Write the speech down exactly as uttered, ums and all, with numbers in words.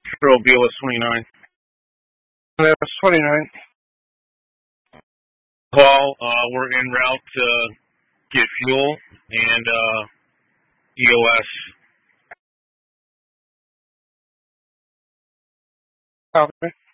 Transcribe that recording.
Control B L S twenty-nine. B L S twenty-nine. Paul, uh, we're en route to get fuel and uh, E O S. Copy.